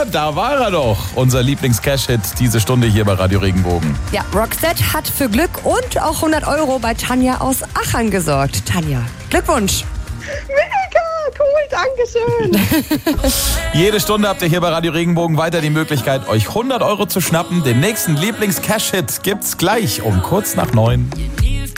da war er doch. Unser Lieblings-Cash-Hit diese Stunde hier bei Radio Regenbogen. Ja, Roxette hat für Glück und auch 100 € bei Tanja aus Achern gesorgt. Tanja, Glückwunsch. Mega, cool, dankeschön. Jede Stunde habt ihr hier bei Radio Regenbogen weiter die Möglichkeit, euch 100 € zu schnappen. Den nächsten Lieblings-Cash-Hit gibt's gleich um kurz nach 9.